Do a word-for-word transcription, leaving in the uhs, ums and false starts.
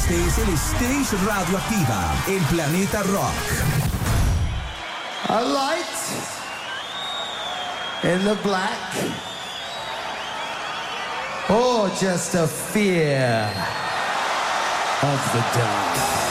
Este es el Stage Radioactiva en Planeta Rock. A light in the black, or just a fear of the dark.